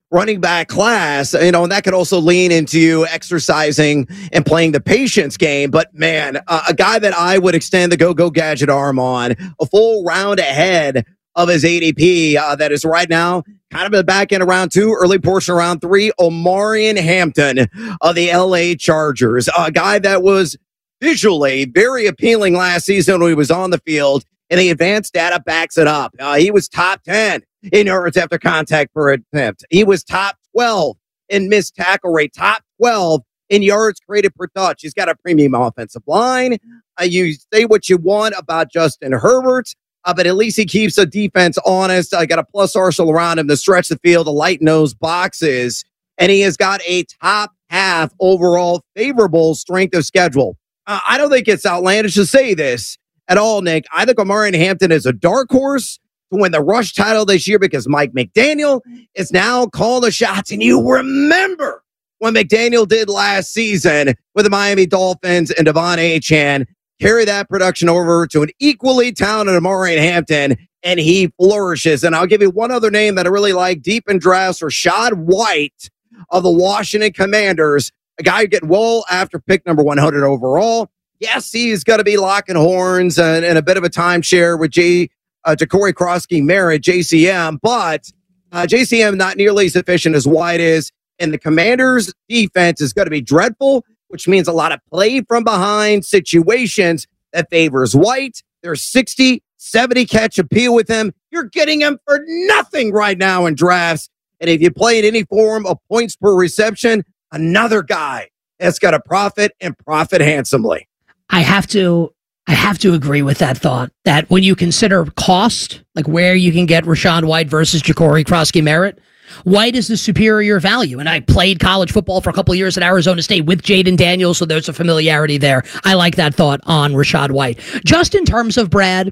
running back class, and that could also lean into you exercising and playing the patience game. But man, a guy that I would extend the go gadget arm on a full round ahead of his ADP, that is right now kind of in the back end of round 2, early portion of round 3, Omarion Hampton of the LA Chargers, a guy that was visually very appealing last season when he was on the field, and the advanced data backs it up. He was top 10 in yards after contact per attempt. He was top 12 in missed tackle rate, top 12 in yards created per touch. He's got a premium offensive line. You say what you want about Justin Herbert, but at least he keeps the defense honest. I got a plus arsenal around him to stretch the field, the light nose boxes, and he has got a top half overall favorable strength of schedule. I don't think it's outlandish to say this at all, Nick. I think Omarion Hampton is a dark horse to win the rush title this year because Mike McDaniel is now calling the shots. And you remember what McDaniel did last season with the Miami Dolphins and Devon Achane, carry that production over to an equally talented Omarion Hampton, and he flourishes. And I'll give you one other name that I really like deep in drafts, Rachaad White of the Washington Commanders, a guy getting well after pick number 100 overall. Yes, he's going to be locking horns and a bit of a timeshare with Ja'Cory Krosky-Merritt, JCM, but JCM not nearly as efficient as White is, and the Commanders' defense is going to be dreadful, which means a lot of play from behind situations that favors White. There's 60, 70 catch appeal with him. You're getting him for nothing right now in drafts, and if you play in any form of points per reception, another guy that's got to profit and profit handsomely. I have to agree with that thought, that when you consider cost, like where you can get Rachaad White versus Ja'Cory Krosky-Merritt, White is the superior value. And I played college football for a couple of years at Arizona State with Jaden Daniels, so there's a familiarity there. I like that thought on Rachaad White. Just in terms of, Brad,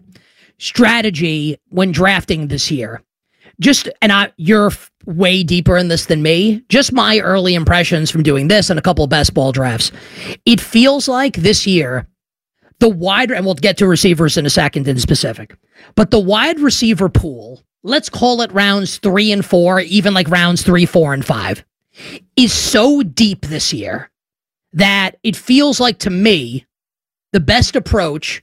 strategy when drafting this year, you're way deeper in this than me. Just my early impressions from doing this and a couple of best ball drafts. It feels like this year, and we'll get to receivers in a second in specific, but the wide receiver pool, let's call it rounds 3 and 4, even like rounds 3, 4, and 5, is so deep this year that it feels like, to me, the best approach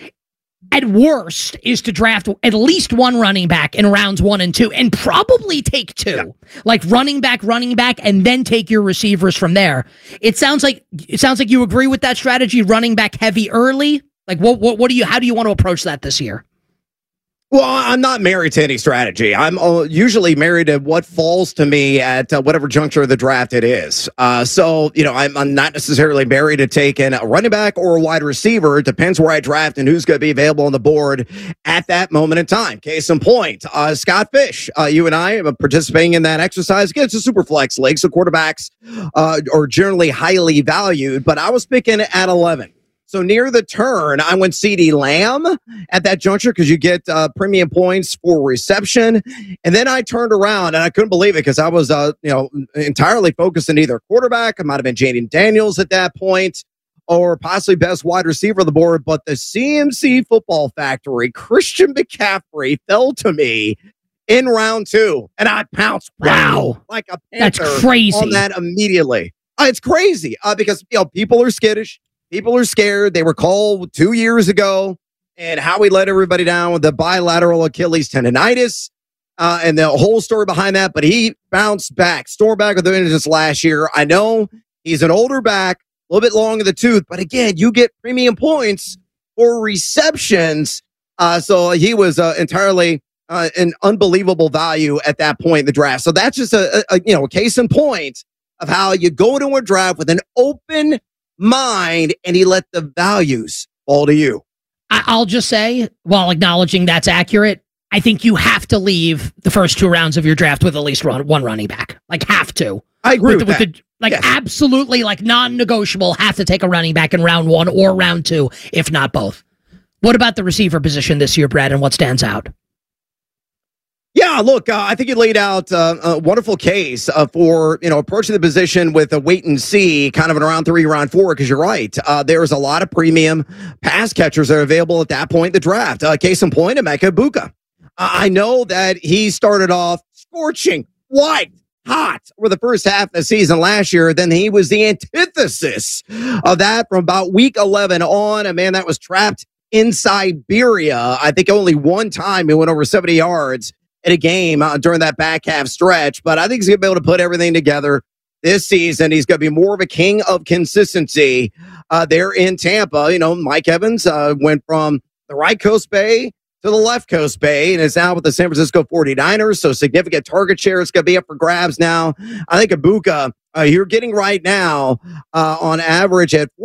at worst is to draft at least one running back in rounds 1 and 2 and probably take 2. Yeah. Like running back, and then take your receivers from there. It sounds like you agree with that strategy, running back heavy early. Like how do you want to approach that this year? Well, I'm not married to any strategy. I'm usually married to what falls to me at whatever juncture of the draft it is. So, I'm not necessarily married to taking a running back or a wide receiver. It depends where I draft and who's going to be available on the board at that moment in time. Case in point, Scott Fish, you and I are participating in that exercise. Again, it's a super flex league, so quarterbacks are generally highly valued, but I was picking at 11. So near the turn, I went CeeDee Lamb at that juncture because you get premium points for reception. And then I turned around and I couldn't believe it because I was, entirely focused on either quarterback. It might have been Jaden Daniels at that point or possibly best wide receiver on the board. But the CMC Football Factory, Christian McCaffrey, fell to me in round 2. And I pounced like a panther. That's crazy. On that immediately. It's crazy because, people are skittish. People are scared. They were called 2 years ago and how we let everybody down with the bilateral Achilles tendonitis and the whole story behind that. But he bounced back, stormed back with the vengeance last year. I know he's an older back, a little bit long in the tooth, but again, you get premium points for receptions. So he was entirely an unbelievable value at that point in the draft. So that's just a case in point of how you go into a draft with an open mind and he let the values fall to you. I'll just say, while acknowledging that's accurate, I think you have to leave the first 2 rounds of your draft with at least one running back. Like, have to. I agree with that. Yes. Absolutely, like non-negotiable, have to take a running back in round 1 or round 2, if not both. What about the receiver position this year, Brad, and what stands out? Yeah, look, I think you laid out a wonderful case for, approaching the position with a wait and see kind of in round 3, round 4, because you're right. There's a lot of premium pass catchers that are available at that point in the draft. Case in point, Emeka Egbuka. I know that he started off scorching white hot for the first half of the season last year, then he was the antithesis of that from about week 11 on. And man, that was trapped in Siberia. I think only one time he went over 70 yards in a game during that back half stretch. But I think he's going to be able to put everything together this season. He's going to be more of a king of consistency there in Tampa. You know, Mike Evans went from the right coast bay to the left coast bay and is now with the San Francisco 49ers. So significant target share is going to be up for grabs now. I think Ibuka, you're getting right now on average at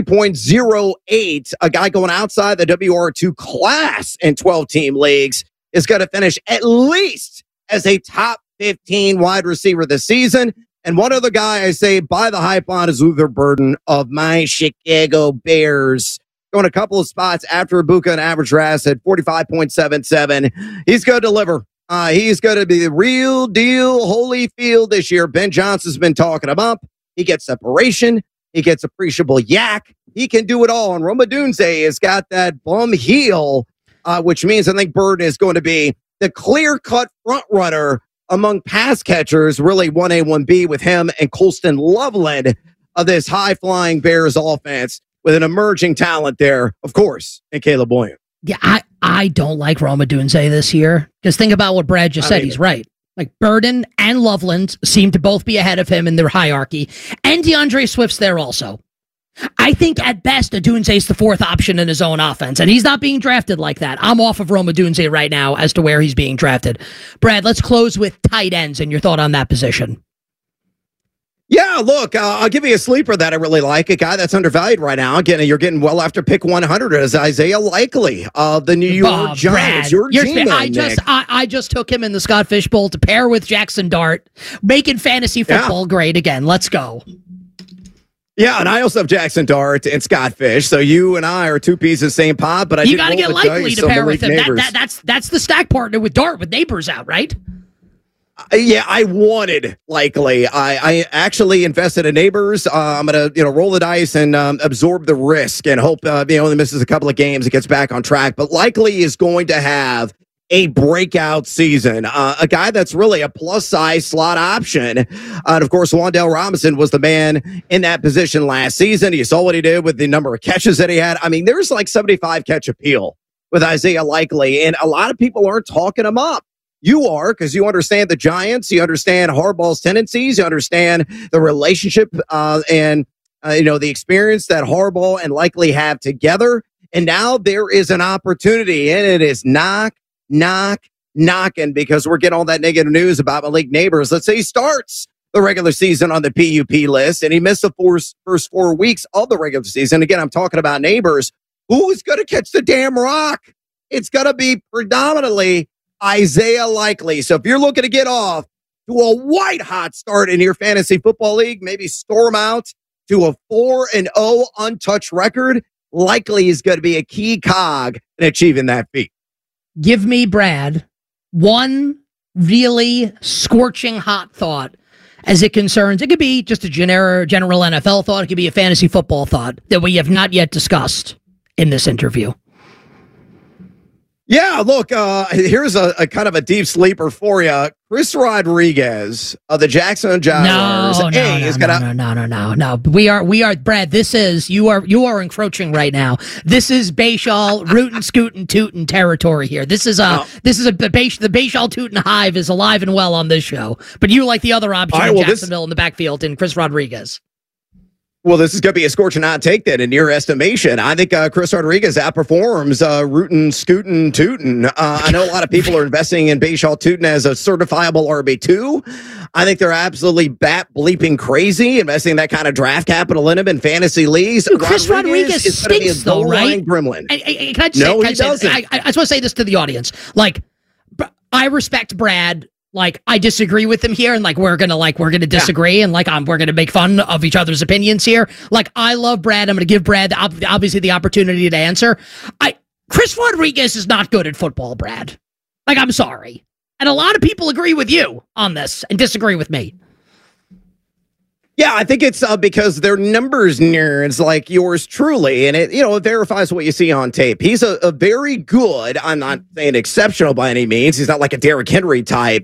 43.08. A guy going outside the WR2 class in 12-team leagues is going to finish at least as a top 15 wide receiver this season. And one other guy I say buy the hype on is Luther Burden of my Chicago Bears. Going a couple of spots after Ibuka and average RAS at 45.77. He's going to deliver. He's going to be the real deal Holyfield this year. Ben Johnson's been talking him up. He gets separation. He gets appreciable yak. He can do it all. And Rome Odunze has got that bum heel, which means I think Burden is going to be the clear-cut front runner among pass catchers, really 1A, 1B with him and Colston Loveland of this high-flying Bears offense, with an emerging talent there, of course, and Caleb Williams. Yeah, I don't like Rome Odunze this year. Because think about what Brad just said. He's right. Like Burden and Loveland seem to both be ahead of him in their hierarchy. And DeAndre Swift's there also. I think at best, Odunze's the fourth option in his own offense. And he's not being drafted like that. I'm off of Rome Odunze right now as to where he's being drafted. Brad, let's close with tight ends and your thought on that position. Yeah, look, I'll give you a sleeper that I really like. A guy that's undervalued right now. Again, you're getting well after pick 100 as Isaiah Likely of the New York Giants. I just took him in the Scott Fish Bowl to pair with Jackson Dart, making fantasy football great again. Let's go. Yeah, and I also have Jackson Dart and Scott Fish. So you and I are two pieces of the same pot. But you got to get Likely to pair with him. That's the stack partner with Dart with Neighbors out, right? Yeah, I wanted Likely. I actually invested in Neighbors. I'm gonna roll the dice and absorb the risk and hope he only misses a couple of games and gets back on track. But Likely is going to have a breakout season. A guy that's really a plus size slot option. And of course, Wan'Dale Robinson was the man in that position last season. You saw what he did with the number of catches that he had. I mean, there's like 75 catch appeal with Isaiah Likely, and a lot of people aren't talking him up. You are, because you understand the Giants, you understand Harbaugh's tendencies, you understand the relationship and the experience that Harbaugh and Likely have together. And now there is an opportunity, and it is knocking, because we're getting all that negative news about Malik Neighbors. Let's say he starts the regular season on the PUP list, and he missed the first 4 weeks of the regular season. Again, I'm talking about Neighbors. Who's going to catch the damn rock? It's going to be predominantly Isaiah Likely. So if you're looking to get off to a white hot start in your fantasy football league, maybe storm out to a 4-0 untouched record, Likely is going to be a key cog in achieving that feat. Give me, Brad, one really scorching hot thought as it concerns. It could be just a general NFL thought. It could be a fantasy football thought that we have not yet discussed in this interview. Yeah, look, here's a kind of a deep sleeper for you. Chris Rodriguez of the Jacksonville Jaguars. No. We are, Brad, you are encroaching right now. This is Bayshall rootin' scootin' tootin' territory here. The Bayshall tootin' hive is alive and well on this show. But you like the other option in Jacksonville in the backfield in Chris Rodriguez. Well, this is going to be a scorching hot take then in your estimation. I think Chris Rodriguez outperforms rootin', scootin', tootin'. I know a lot of people are investing in Bayshall Tootin' as a certifiable RB2. I think they're absolutely bleeping crazy investing that kind of draft capital in him in fantasy leagues. Dude, Chris Rodriguez stinks though, right? Gremlin. He doesn't. I just want to say this to the audience. Like, I respect Brad. Like, I disagree with him here, and we're gonna disagree, and we're gonna make fun of each other's opinions here. Like, I love Brad. I'm gonna give Brad obviously the opportunity to answer. Chris Rodriguez is not good at football, Brad. Like, I'm sorry, and a lot of people agree with you on this and disagree with me. Yeah, I think it's because their numbers nerds like yours truly, and it verifies what you see on tape. He's a very good, I'm not saying exceptional by any means, he's not like a Derrick Henry type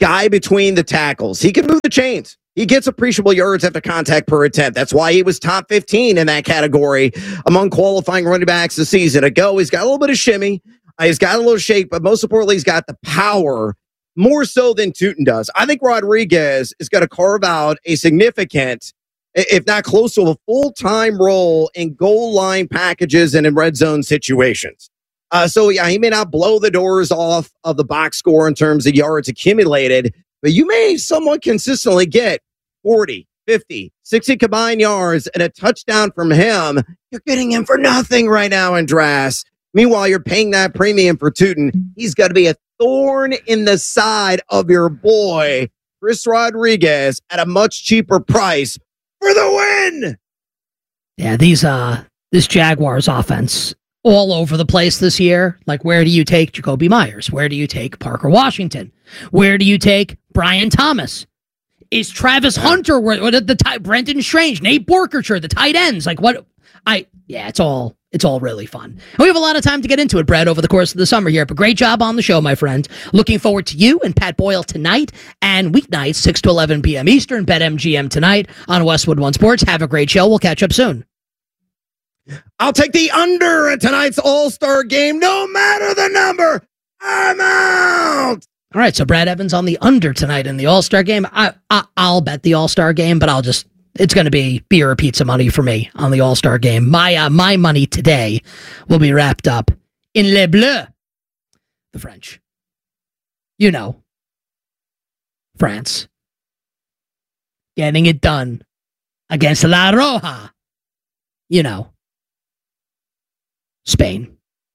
guy between the tackles. He can move the chains. He gets appreciable yards after contact per attempt. That's why he was top 15 in that category among qualifying running backs a season ago. He's got a little bit of shimmy. He's got a little shake, but most importantly, he's got the power more so than Tootin does. I think Rodriguez is going to carve out a significant, if not close to a full-time role in goal line packages and in red zone situations. So, yeah, he may not blow the doors off of the box score in terms of yards accumulated, but you may somewhat consistently get 40, 50, 60 combined yards and a touchdown from him. You're getting him for nothing right now in drafts. Meanwhile, you're paying that premium for Tootin. He's got to be a thorn in the side of your boy, Chris Rodriguez, at a much cheaper price for the win. Yeah, this Jaguars offense all over the place this year. Like, where do you take Jacoby Myers? Where do you take Parker Washington? Where do you take Brian Thomas? Is Travis Hunter Brendan Strange, Nate Borkershire, the tight ends? Like, what? It's all really fun. And we have a lot of time to get into it, Brad, over the course of the summer here. But great job on the show, my friend. Looking forward to you and Pat Boyle tonight and weeknights, 6 to 11 p.m. Eastern, BetMGM tonight on Westwood One Sports. Have a great show. We'll catch up soon. I'll take the under in tonight's All-Star game, no matter the number. I'm out. All right, so Brad Evans on the under tonight in the All-Star game. I'll bet the All-Star game, but it's going to be beer or pizza money for me on the All-Star game. My money today will be wrapped up in Le Bleu, the French. You know, France. Getting it done against La Roja. You know, Spain.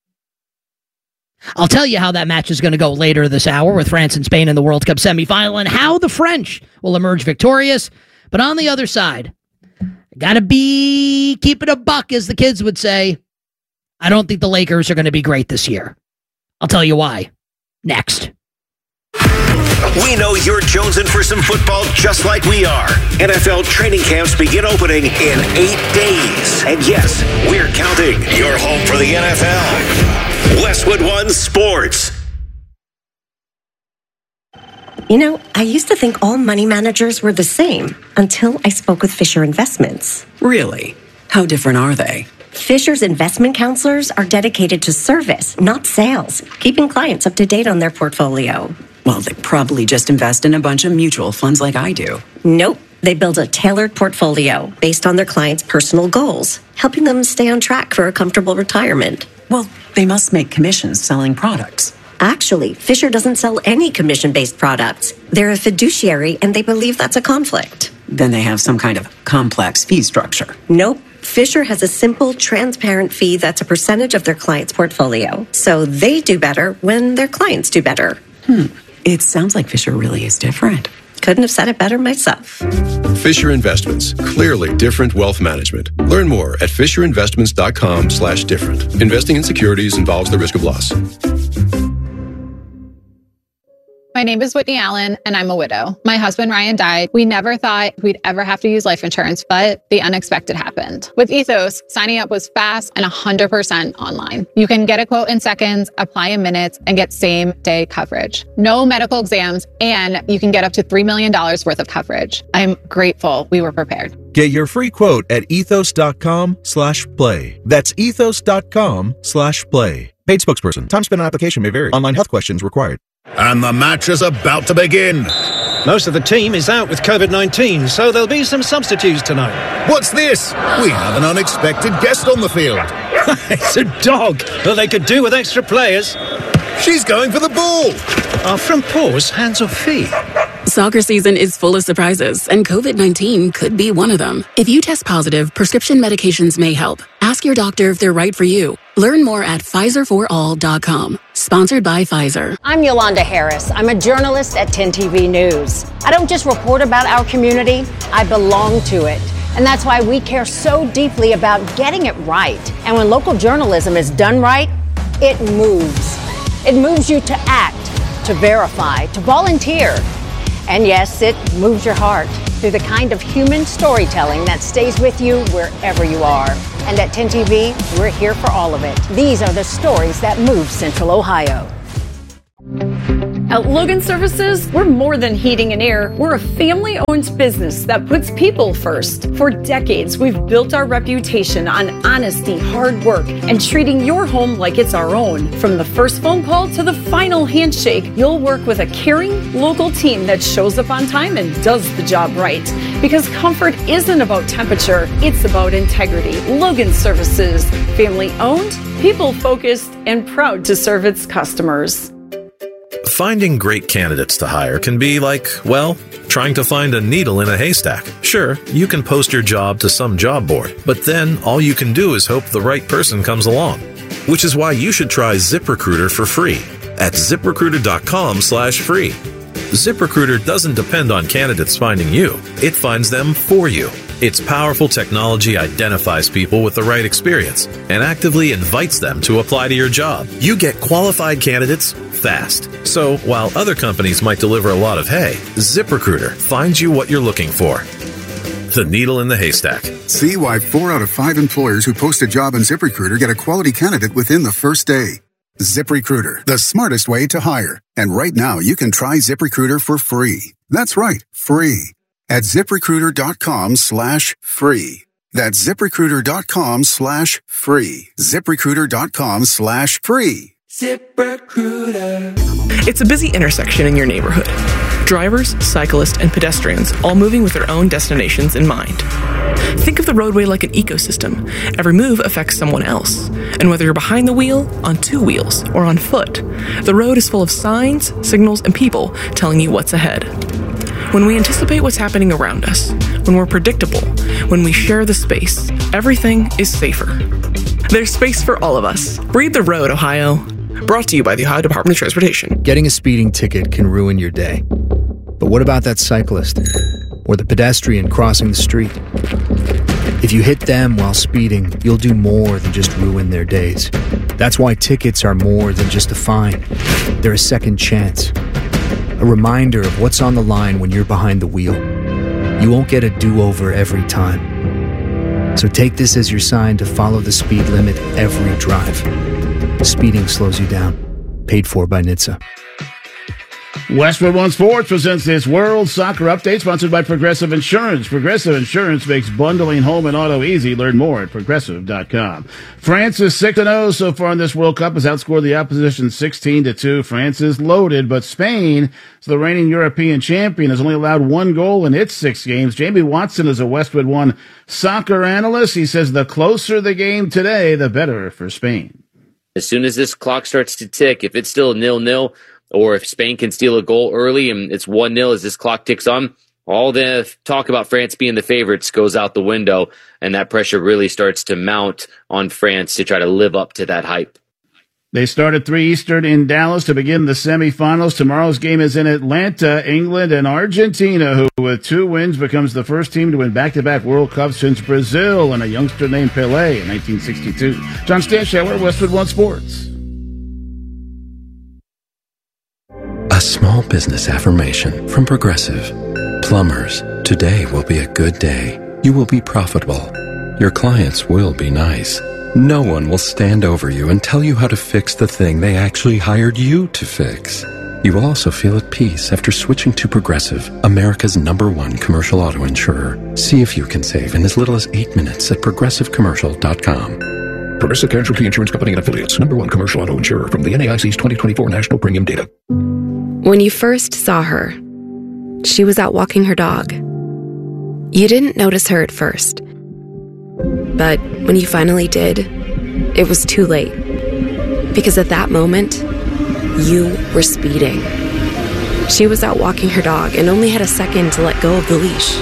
I'll tell you how that match is going to go later this hour with France and Spain in the World Cup semifinal and how the French will emerge victorious. But on the other side, gotta be keep it a buck, as the kids would say. I don't think the Lakers are going to be great this year. I'll tell you why. Next. We know you're jonesing for some football just like we are. NFL training camps begin opening in 8 days. And yes, we're counting. You're home for the NFL. Westwood One Sports. You know, I used to think all money managers were the same until I spoke with Fisher Investments. Really? How different are they? Fisher's investment counselors are dedicated to service, not sales, keeping clients up to date on their portfolio. Well, they probably just invest in a bunch of mutual funds like I do. Nope. They build a tailored portfolio based on their clients' personal goals, helping them stay on track for a comfortable retirement. Well, they must make commissions selling products. Actually, Fisher doesn't sell any commission-based products. They're a fiduciary, and they believe that's a conflict. Then they have some kind of complex fee structure. Nope. Fisher has a simple, transparent fee that's a percentage of their client's portfolio. So they do better when their clients do better. It sounds like Fisher really is different. Couldn't have said it better myself. Fisher Investments. Clearly different wealth management. Learn more at fisherinvestments.com/different. Investing in securities involves the risk of loss. My name is Whitney Allen, and I'm a widow. My husband, Ryan, died. We never thought we'd ever have to use life insurance, but the unexpected happened. With Ethos, signing up was fast and 100% online. You can get a quote in seconds, apply in minutes, and get same-day coverage. No medical exams, and you can get up to $3 million worth of coverage. I'm grateful we were prepared. Get your free quote at ethos.com/play. That's ethos.com/play. Paid spokesperson. Time spent on application may vary. Online health questions required. And the match is about to begin. Most of the team is out with COVID-19, so there'll be some substitutes tonight. What's this? We have an unexpected guest on the field. It's a dog, but they could do with extra players. She's going for the ball. Are front paws hands or feet? Soccer season is full of surprises, and COVID-19 could be one of them. If you test positive, prescription medications may help. Ask your doctor if they're right for you. Learn more at PfizerForAll.com. Sponsored by Pfizer. I'm Yolanda Harris. I'm a journalist at 10 TV News. I don't just report about our community, I belong to it. And that's why we care so deeply about getting it right. And when local journalism is done right, it moves. It moves you to act, to verify, to volunteer. And yes, it moves your heart through the kind of human storytelling that stays with you wherever you are. And at 10 TV, we're here for all of it. These are the stories that move Central Ohio. At Logan Services, we're more than heating and air. We're a family-owned business that puts people first. For decades, we've built our reputation on honesty, hard work, and treating your home like it's our own. From the first phone call to the final handshake, you'll work with a caring, local team that shows up on time and does the job right. Because comfort isn't about temperature, it's about integrity. Logan Services, family-owned, people-focused, and proud to serve its customers. Finding great candidates to hire can be like, well, trying to find a needle in a haystack. Sure, you can post your job to some job board, but then all you can do is hope the right person comes along. Which is why you should try ZipRecruiter for free at ZipRecruiter.com/free. ZipRecruiter doesn't depend on candidates finding you. It finds them for you. Its powerful technology identifies people with the right experience and actively invites them to apply to your job. You get qualified candidates fast. So while other companies might deliver a lot of hay, ZipRecruiter finds you what you're looking for. The needle in the haystack. See why 4 out of 5 employers who post a job on ZipRecruiter get a quality candidate within the first day. ZipRecruiter, the smartest way to hire. And right now, you can try ZipRecruiter for free. That's right, free. At ZipRecruiter.com/free. That's ZipRecruiter.com/free. ZipRecruiter.com/free. ZipRecruiter. It's a busy intersection in your neighborhood. Drivers, cyclists, and pedestrians all moving with their own destinations in mind. Think of the roadway like an ecosystem. Every move affects someone else. And whether you're behind the wheel, on 2 wheels, or on foot, the road is full of signs, signals, and people telling you what's ahead. When we anticipate what's happening around us, when we're predictable, when we share the space, everything is safer. There's space for all of us. Breathe the road, Ohio. Brought to you by the Ohio Department of Transportation. Getting a speeding ticket can ruin your day. But what about that cyclist? Or the pedestrian crossing the street? If you hit them while speeding, you'll do more than just ruin their days. That's why tickets are more than just a fine. They're a second chance. A reminder of what's on the line when you're behind the wheel. You won't get a do-over every time. So take this as your sign to follow the speed limit every drive. Speeding slows you down. Paid for by NHTSA. Westwood One Sports presents this World Soccer Update, sponsored by Progressive Insurance. Progressive Insurance makes bundling home and auto easy. Learn more at Progressive.com. France is 6-0 so far in this World Cup, has outscored the opposition 16-2. France is loaded, but Spain, the reigning European champion, has only allowed 1 goal in its 6 games. Jamie Watson is a Westwood One soccer analyst. He says the closer the game today, the better for Spain. As soon as this clock starts to tick, if it's still 0-0, or if Spain can steal a goal early and it's 1-0 as this clock ticks on, all the talk about France being the favorites goes out the window, and that pressure really starts to mount on France to try to live up to that hype. They start at 3 Eastern in Dallas to begin the semifinals. Tomorrow's game is in Atlanta, England, and Argentina, who with 2 wins becomes the first team to win back-to-back World Cups since Brazil and a youngster named Pelé in 1962. John Stanshauer, Westwood One Sports. A small business affirmation from Progressive. Plumbers, today will be a good day. You will be profitable. Your clients will be nice. No one will stand over you and tell you how to fix the thing they actually hired you to fix. You will also feel at peace after switching to Progressive, America's #1 commercial auto insurer. See if you can save in as little as 8 minutes at ProgressiveCommercial.com. Progressive Casualty Insurance Company and Affiliates, #1 commercial auto insurer from the NAIC's 2024 National Premium Data. When you first saw her, she was out walking her dog. You didn't notice her at first. But when you finally did, it was too late. Because at that moment, you were speeding. She was out walking her dog and only had a second to let go of the leash.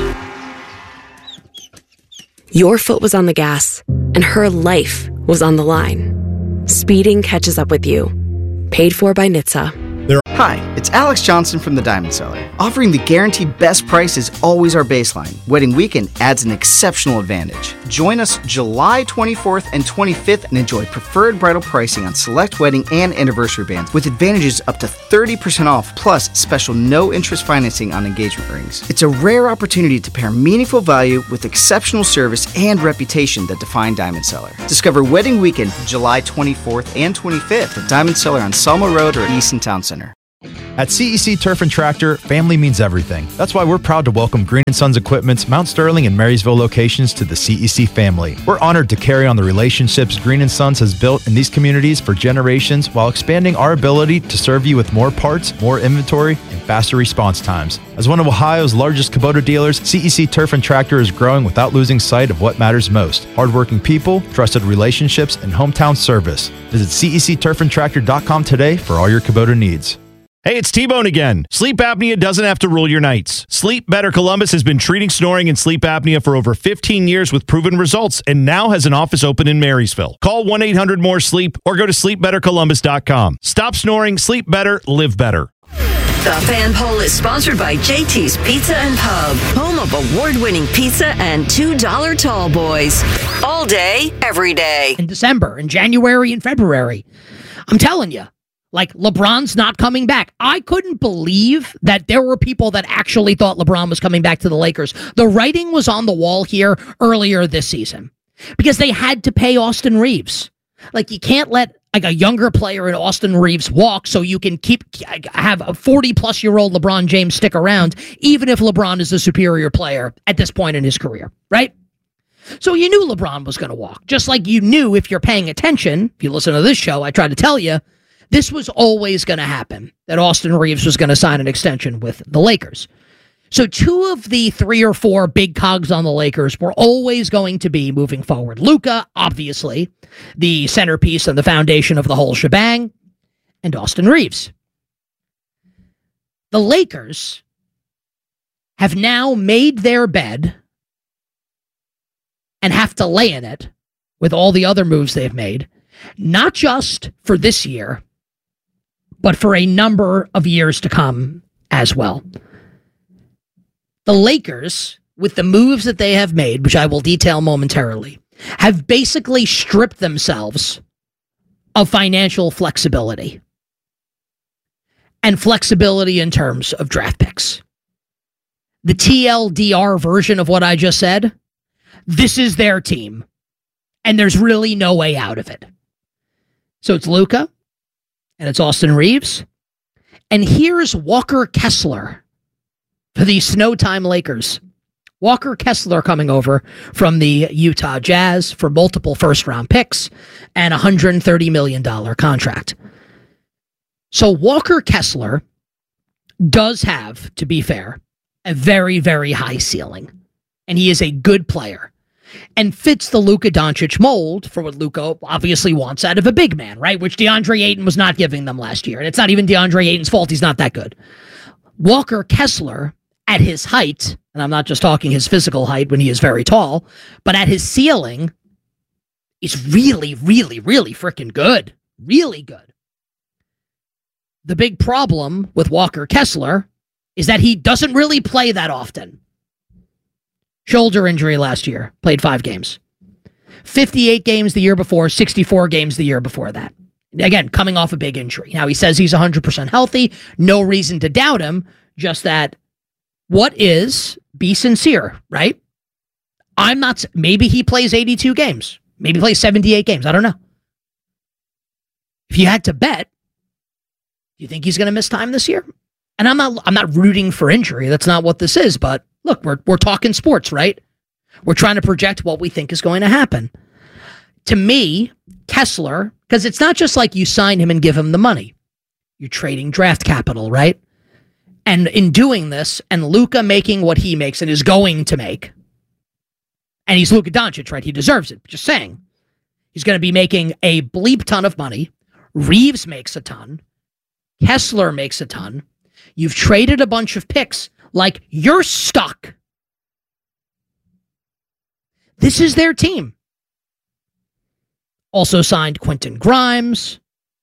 Your foot was on the gas, and her life was on the line. Speeding catches up with you. Paid for by NHTSA. Hi, it's Alex Johnson from the Diamond Cellar. Offering the guaranteed best price is always our baseline. Wedding Weekend adds an exceptional advantage. Join us July 24th and 25th and enjoy preferred bridal pricing on select wedding and anniversary bands with advantages up to 30% off, plus special no-interest financing on engagement rings. It's a rare opportunity to pair meaningful value with exceptional service and reputation that define Diamond Cellar. Discover Wedding Weekend July 24th and 25th at Diamond Cellar on Selma Road or Easton Town Center. At CEC Turf and Tractor, family means everything. That's why we're proud to welcome Green & Sons Equipment's Mount Sterling and Marysville locations to the CEC family. We're honored to carry on the relationships Green & Sons has built in these communities for generations while expanding our ability to serve you with more parts, more inventory, and faster response times. As one of Ohio's largest Kubota dealers, CEC Turf and Tractor is growing without losing sight of what matters most: hardworking people, trusted relationships, and hometown service. Visit CECTurfandTractor.com today for all your Kubota needs. Hey, it's T-Bone again. Sleep apnea doesn't have to rule your nights. Sleep Better Columbus has been treating snoring and sleep apnea for over 15 years with proven results and now has an office open in Marysville. Call 1-800-MORE-SLEEP or go to sleepbettercolumbus.com. Stop snoring, sleep better, live better. The Fan Poll is sponsored by JT's Pizza and Pub, home of award-winning pizza and $2 tall boys. All day, every day. In December, in January, and February. I'm telling you. Like, LeBron's not coming back. I couldn't believe that there were people that actually thought LeBron was coming back to the Lakers. The writing was on the wall here earlier this season because they had to pay Austin Reeves. Like, you can't let like a younger player in Austin Reeves walk so you can have a 40-plus-year-old LeBron James stick around, even if LeBron is a superior player at this point in his career, right? So you knew LeBron was going to walk, just like you knew, if you're paying attention, if you listen to this show, I try to tell you, this was always going to happen, that Austin Reeves was going to sign an extension with the Lakers. So 2 of the 3 or 4 big cogs on the Lakers were always going to be moving forward. Luka, obviously, the centerpiece and the foundation of the whole shebang, and Austin Reeves. The Lakers have now made their bed and have to lay in it with all the other moves they've made, not just for this year, but for a number of years to come as well. The Lakers, with the moves that they have made, which I will detail momentarily, have basically stripped themselves of financial flexibility and flexibility in terms of draft picks. The TLDR version of what I just said, this is their team, and there's really no way out of it. So it's Luka, and it's Austin Reeves, and here's Walker Kessler for the Snowtime Lakers. Walker Kessler coming over from the Utah Jazz for multiple first-round picks and a $130 million contract. So Walker Kessler does have, to be fair, a very, very high ceiling, and he is a good player and fits the Luka Doncic mold for what Luka obviously wants out of a big man, right? Which DeAndre Ayton was not giving them last year. And it's not even DeAndre Ayton's fault. He's not that good. Walker Kessler, at his height, and I'm not just talking his physical height when he is very tall, but at his ceiling, is really, really, really freaking good. Really good. The big problem with Walker Kessler is that he doesn't really play that often. Shoulder injury last year, played 5 games. 58 games the year before, 64 games the year before that. Again, coming off a big injury. Now, he says he's 100% healthy. No reason to doubt him. Just that, be sincere, right? I'm not, maybe he plays 82 games. Maybe he plays 78 games. I don't know. If you had to bet, do you think he's going to miss time this year? And I'm not rooting for injury. That's not what this is. But look, we're talking sports, right? We're trying to project what we think is going to happen. To me, Kessler, because it's not just like you sign him and give him the money. You're trading draft capital, right? And in doing this, and Luka making what he makes and is going to make, and he's Luka Doncic, right? He deserves it. Just saying. He's going to be making a bleep ton of money. Reeves makes a ton. Kessler makes a ton. You've traded a bunch of picks. Like, you're stuck. This is their team. Also signed Quentin Grimes,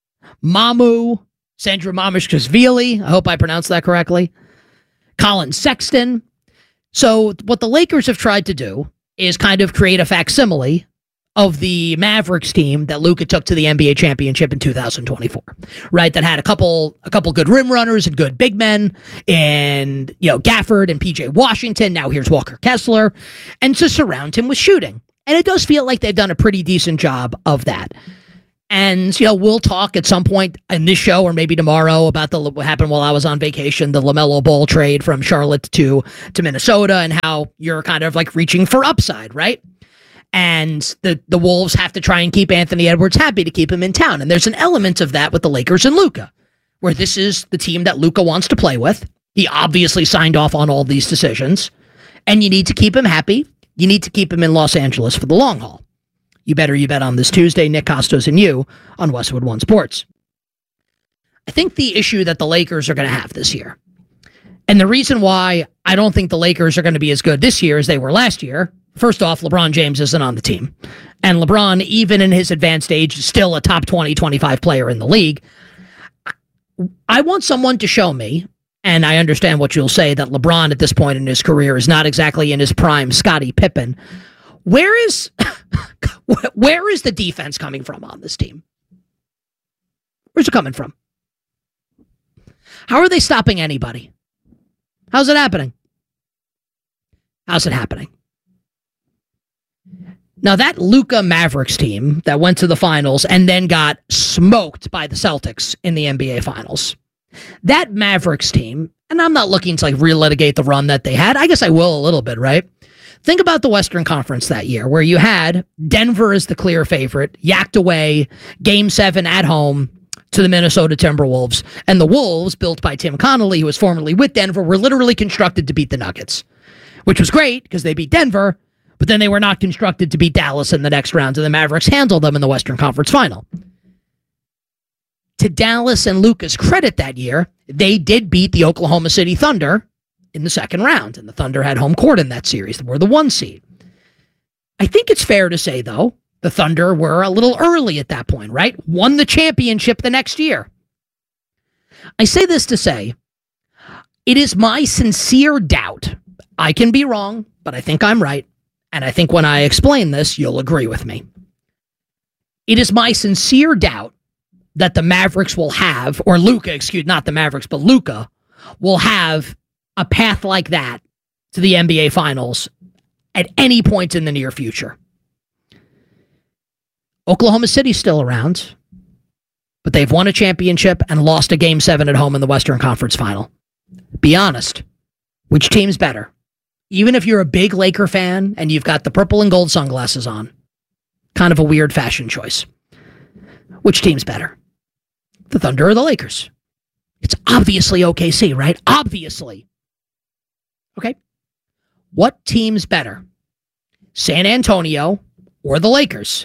Sandra Mamishkashvili. I hope I pronounced that correctly. Colin Sexton. So what the Lakers have tried to do is kind of create a facsimile of the Mavericks team that Luka took to the NBA championship in 2024, right? That had a couple good rim runners and good big men, and Gafford and PJ Washington. Now here's Walker Kessler, and to surround him with shooting. And it does feel like they've done a pretty decent job of that. And, we'll talk at some point in this show or maybe tomorrow about what happened while I was on vacation, the LaMelo Ball trade from Charlotte to Minnesota, and how you're kind of like reaching for upside, right? And the Wolves have to try and keep Anthony Edwards happy to keep him in town. And there's an element of that with the Lakers and Luka, where this is the team that Luka wants to play with. He obviously signed off on all these decisions, and you need to keep him happy. You need to keep him in Los Angeles for the long haul. You bet on this Tuesday. Nick Costos and you on Westwood One Sports. I think the issue that the Lakers are going to have this year, and the reason why I don't think the Lakers are going to be as good this year as they were last year, first off, LeBron James isn't on the team. And LeBron, even in his advanced age, is still a top 20, 25 player in the league. I want someone to show me, and I understand what you'll say, that LeBron at this point in his career is not exactly in his prime Scottie Pippen. Where is the defense coming from on this team? Where's it coming from? How are they stopping anybody? How's it happening? How's it happening? Now, that Luka Mavericks team that went to the finals and then got smoked by the Celtics in the NBA Finals, that Mavericks team, and I'm not looking to relitigate the run that they had. I guess I will a little bit, right? Think about the Western Conference that year, where you had Denver as the clear favorite, yacked away Game 7 at home to the Minnesota Timberwolves, and the Wolves, built by Tim Connolly, who was formerly with Denver, were literally constructed to beat the Nuggets, which was great because they beat Denver, but then they were not constructed to beat Dallas in the next round, and the Mavericks handled them in the Western Conference Final. To Dallas and Luka's credit that year, they did beat the Oklahoma City Thunder in the second round, and the Thunder had home court in that series. They were the 1 seed. I think it's fair to say, though, the Thunder were a little early at that point, right? Won the championship the next year. I say this to say, it is my sincere doubt. I can be wrong, but I think I'm right. And I think when I explain this, you'll agree with me. It is my sincere doubt that the Mavericks will have, or Luka, not the Mavericks, but Luka will have a path like that to the NBA Finals at any point in the near future. Oklahoma City's still around, but they've won a championship and lost a Game 7 at home in the Western Conference Final. Be honest, which team's better? Even if you're a big Laker fan and you've got the purple and gold sunglasses on, kind of a weird fashion choice. Which team's better? The Thunder or the Lakers? It's obviously OKC, right? Obviously. Okay. What team's better? San Antonio or the Lakers?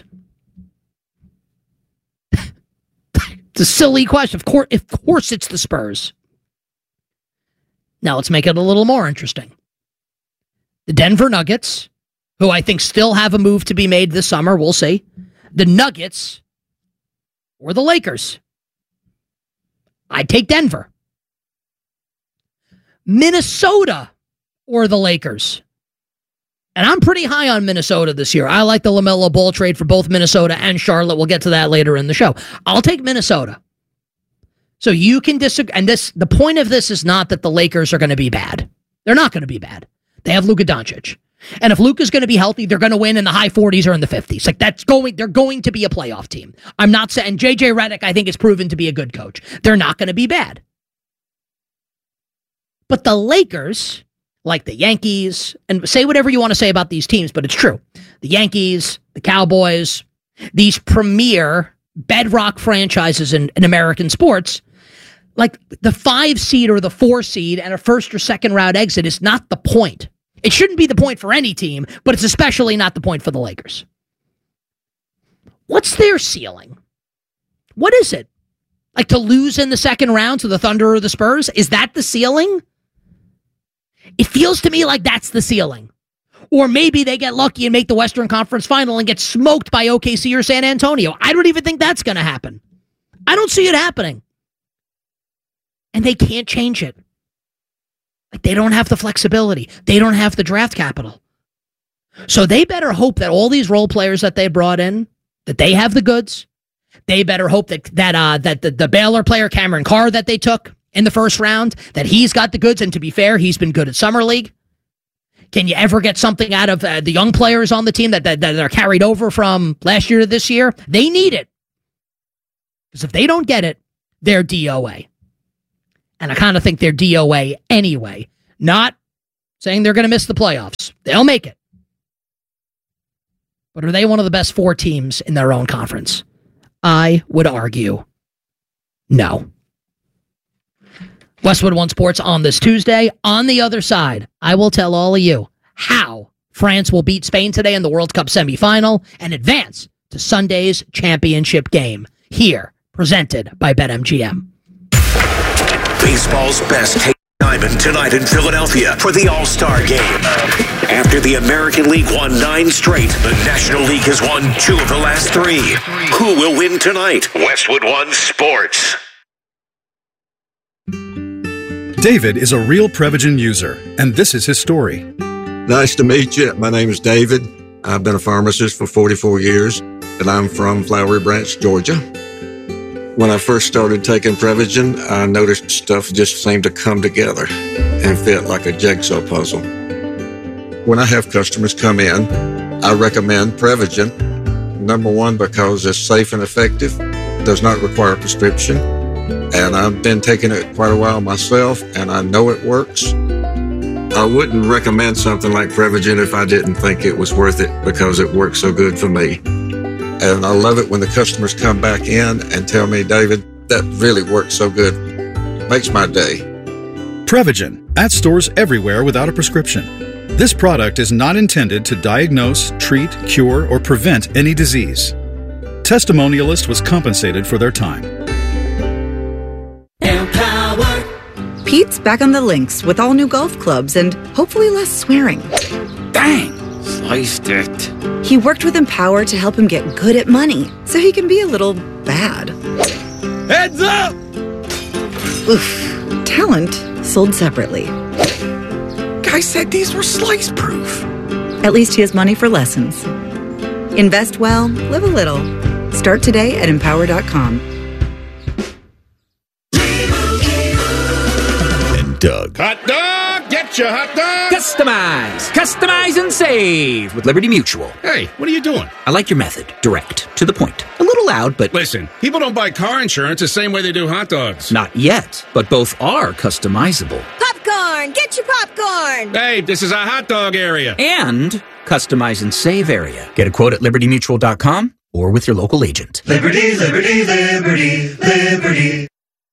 It's a silly question. Of course it's the Spurs. Now let's make it a little more interesting. The Denver Nuggets, who I think still have a move to be made this summer, we'll see. The Nuggets or the Lakers? I'd take Denver. Minnesota or the Lakers? And I'm pretty high on Minnesota this year. I like the LaMelo Ball trade for both Minnesota and Charlotte. We'll get to that later in the show. I'll take Minnesota. So you can disagree. And the point of this is not that the Lakers are going to be bad. They're not going to be bad. They have Luka Doncic. And if Luka's going to be healthy, they're going to win in the high 40s or in the 50s. They're going to be a playoff team. I'm not saying, and JJ Redick, I think, is proven to be a good coach. They're not going to be bad. But the Lakers, like the Yankees, and say whatever you want to say about these teams, but it's true. The Yankees, the Cowboys, these premier bedrock franchises in American sports, like the 5 seed or the 4 seed and a first or second round exit is not the point. It shouldn't be the point for any team, but it's especially not the point for the Lakers. What's their ceiling? What is it? Like to lose in the second round to the Thunder or the Spurs? Is that the ceiling? It feels to me like that's the ceiling. Or maybe they get lucky and make the Western Conference Final and get smoked by OKC or San Antonio. I don't even think that's going to happen. I don't see it happening. And they can't change it. Like they don't have the flexibility. They don't have the draft capital. So they better hope that all these role players that they brought in, that they have the goods. They better hope that the Baylor player Cameron Carr that they took in the first round, that he's got the goods. And to be fair, he's been good at Summer League. Can you ever get something out of the young players on the team that are carried over from last year to this year? They need it. Because if they don't get it, they're DOA. And I kind of think they're DOA anyway. Not saying they're going to miss the playoffs. They'll make it. But are they one of the best 4 teams in their own conference? I would argue no. Westwood One Sports on this Tuesday. On the other side, I will tell all of you how France will beat Spain today in the World Cup semifinal and advance to Sunday's championship game. Here, presented by BetMGM. Baseball's best take diamond tonight in Philadelphia for the All-Star Game. After the American League won 9 straight, the National League has won 2 of the last 3. Who will win tonight? Westwood One Sports. David is a real Prevagen user, and this is his story. Nice to meet you. My name is David. I've been a pharmacist for 44 years, and I'm from Flowery Branch, Georgia. When I first started taking Prevagen, I noticed stuff just seemed to come together and fit like a jigsaw puzzle. When I have customers come in, I recommend Prevagen. Number one, because it's safe and effective, does not require a prescription, and I've been taking it quite a while myself, and I know it works. I wouldn't recommend something like Prevagen if I didn't think it was worth it because it works so good for me. And I love it when the customers come back in and tell me, David, that really works so good. Makes my day. Prevagen, at stores everywhere without a prescription. This product is not intended to diagnose, treat, cure, or prevent any disease. Testimonialist was compensated for their time. Pete's back on the links with all new golf clubs and hopefully less swearing. Dang! Sliced it. He worked with Empower to help him get good at money so he can be a little bad. Heads up! Oof. Talent sold separately. Guy said these were slice proof. At least he has money for lessons. Invest well, live a little. Start today at Empower.com. Doug. Hot dog! Get your hot dog! Customize and save with Liberty Mutual. Hey, what are you doing? I like your method. Direct. To the point. A little loud, but... Listen, people don't buy car insurance the same way they do hot dogs. Not yet, but both are customizable. Popcorn! Get your popcorn! Hey, this is a hot dog area. And customize and save area. Get a quote at libertymutual.com or with your local agent. Liberty, liberty, liberty, liberty.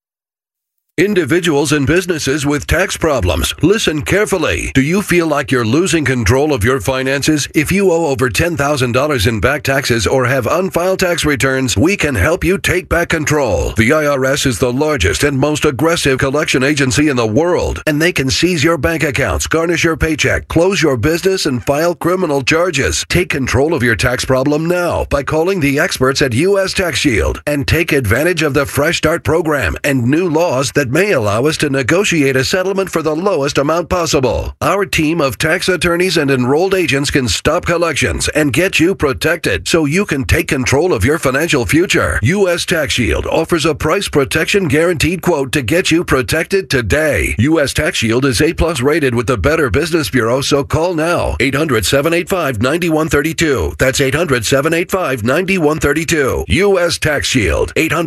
Individuals and businesses with tax problems, listen carefully. Do you feel like you're losing control of your finances? If you owe over $10,000 in back taxes or have unfiled tax returns, we can help you take back control. The IRS is the largest and most aggressive collection agency in the world, and they can seize your bank accounts, garnish your paycheck, close your business, and file criminal charges. Take control of your tax problem now by calling the experts at U.S. Tax Shield and take advantage of the Fresh Start program and new laws that may allow us to negotiate a settlement for the lowest amount possible. Our team of tax attorneys and enrolled agents can stop collections and get you protected so you can take control of your financial future. U.S. Tax Shield offers a price protection guaranteed quote to get you protected today. U.S. Tax Shield is A+ rated with the Better Business Bureau, so call now. 800-785-9132. That's 800-785-9132. U.S. Tax Shield.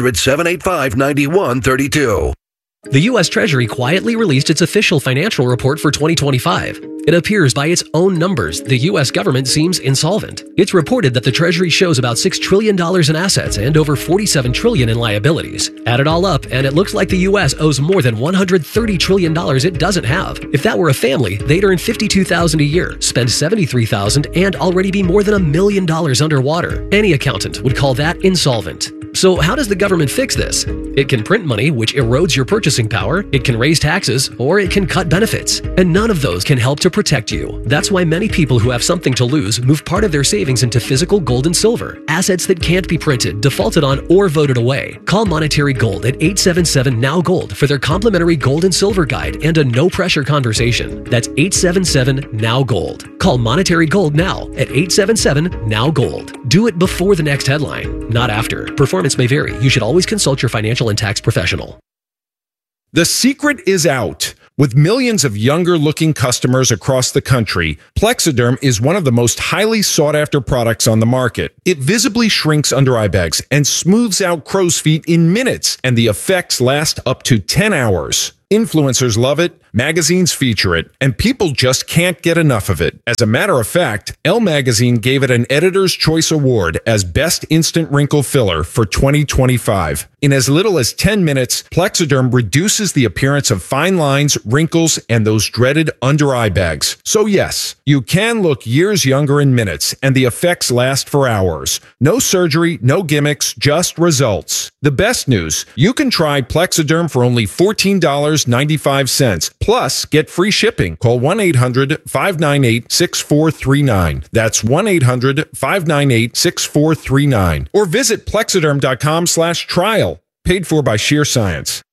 800-785-9132. The U.S. Treasury quietly released its official financial report for 2025. It appears by its own numbers, the U.S. government seems insolvent. It's reported that the Treasury shows about $6 trillion in assets and over $47 trillion in liabilities. Add it all up, and it looks like the U.S. owes more than $130 trillion it doesn't have. If that were a family, they'd earn $52,000 a year, spend $73,000, and already be more than $1 million underwater. Any accountant would call that insolvent. So how does the government fix this? It can print money, which erodes your purchasing power, it can raise taxes, or it can cut benefits. And none of those can help to protect you. That's why many people who have something to lose move part of their savings into physical gold and silver, assets that can't be printed, defaulted on, or voted away. Call Monetary Gold at 877-NOW-GOLD for their complimentary gold and silver guide and a no-pressure conversation. That's 877-NOW-GOLD. Call Monetary Gold now at 877-NOW-GOLD. Do it before the next headline, not after. Performance may vary. You should always consult your financial and tax professional. The secret is out. With millions of younger-looking customers across the country, Plexiderm is one of the most highly sought-after products on the market. It visibly shrinks under eye bags and smooths out crow's feet in minutes, and the effects last up to 10 hours. Influencers love it, magazines feature it, and people just can't get enough of it. As a matter of fact, Elle Magazine gave it an Editor's Choice Award as Best Instant Wrinkle Filler for 2025. In as little as 10 minutes, Plexiderm reduces the appearance of fine lines, wrinkles, and those dreaded under-eye bags. So yes, you can look years younger in minutes, and the effects last for hours. No surgery, no gimmicks, just results. The best news, you can try Plexiderm for only $14.95. Plus, get free shipping. Call 1-800-598-6439. That's 1-800-598-6439. Or visit Plexiderm.com/trial. Paid for by Sheer Science.